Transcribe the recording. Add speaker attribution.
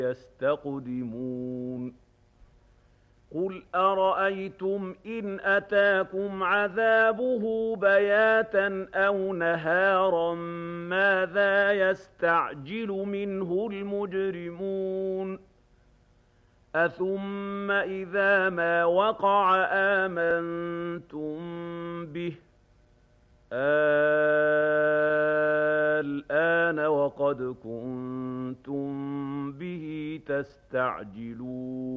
Speaker 1: يستقدمون قل أرأيتم إن أتاكم عذابه بياتا أو نهارا ماذا يستعجل منه المجرمون أثم إذا ما وقع آمنتم به الآن وقد كنتم به تستعجلون